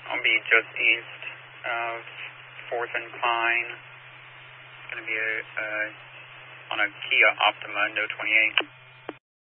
I'll be just east of 4th and Pine. It's going to be on a Kia Optima No 28.